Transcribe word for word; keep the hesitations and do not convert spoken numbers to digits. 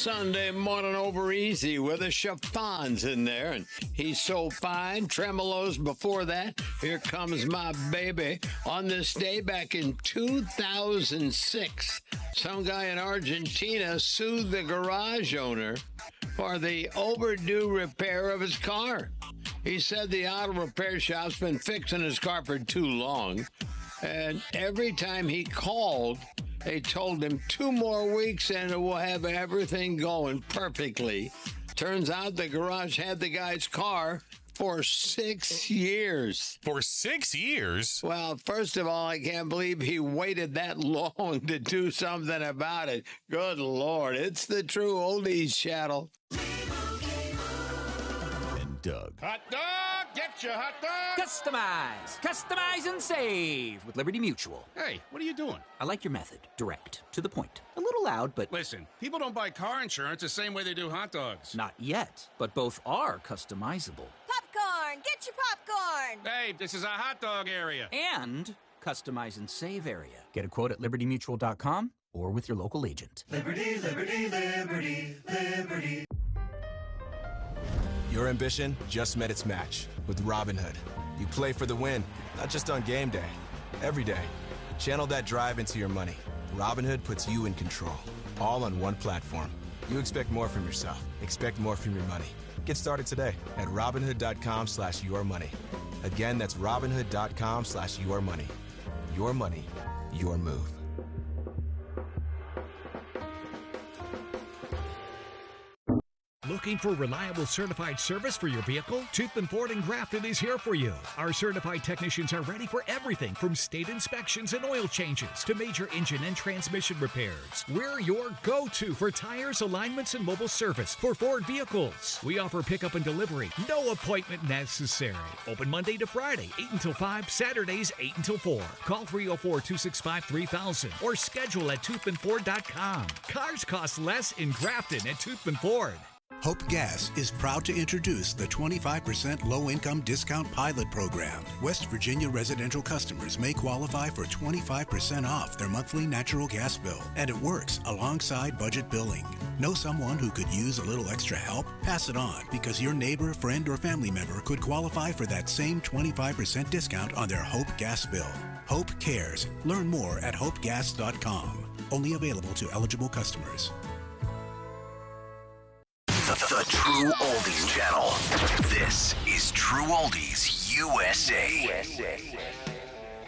Sunday morning over easy with the chiffons in there, and he's so fine. Tremolos before that. Here comes my baby. On this day back in two thousand six, some guy in Argentina sued the garage owner for the overdue repair of his car. He said the auto repair shop's been fixing his car for too long, and every time he called, they told him two more weeks and it will have everything going perfectly. Turns out the garage had the guy's car for six years. For six years? Well, first of all, I can't believe he waited that long to do something about it. Good Lord, it's the true oldies channel. And Doug. Hot dog! Get your hot dog! Customize! Customize and save with Liberty Mutual. Hey, what are you doing? I like your method. Direct. To the point. A little loud, but... Listen, people don't buy car insurance the same way they do hot dogs. Not yet, but both are customizable. Popcorn! Get your popcorn! Hey, this is a hot dog area. And customize and save area. Get a quote at liberty mutual dot com or with your local agent. Liberty, liberty, liberty, liberty. Your ambition just met its match with Robinhood. You play for the win, not just on game day, every day. Channel that drive into your money. Robinhood puts you in control, all on one platform. You expect more from yourself. Expect more from your money. Get started today at Robinhood.com slash your money. Again, that's Robinhood.com slash your money. Your money, your move. Looking for reliable certified service for your vehicle? Toothman Ford in Grafton is here for you. Our certified technicians are ready for everything from state inspections and oil changes to major engine and transmission repairs. We're your go-to for tires, alignments, and mobile service for Ford vehicles. We offer pickup and delivery. No appointment necessary. Open Monday to Friday, eight until five, Saturdays, eight until four. Call three oh four, two six five, three thousand or schedule at toothman ford dot com. Cars cost less in Grafton at Toothman Ford. Hope Gas is proud to introduce the twenty-five percent low-income discount pilot program. West Virginia residential customers may qualify for twenty-five percent off their monthly natural gas bill, and it works alongside budget billing. Know someone who could use a little extra help? Pass it on, because your neighbor, friend, or family member could qualify for that same twenty-five percent discount on their Hope Gas bill. Hope cares. Learn more at hope gas dot com. Only available to eligible customers. The, the True Oldies Channel. This is True Oldies U S A. U S A.